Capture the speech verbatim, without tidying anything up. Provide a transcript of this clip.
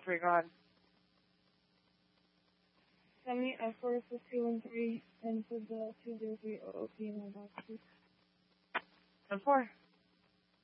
three, go ahead. Send me F four six two one three and put the two zero three O O P in my box, please. ten four.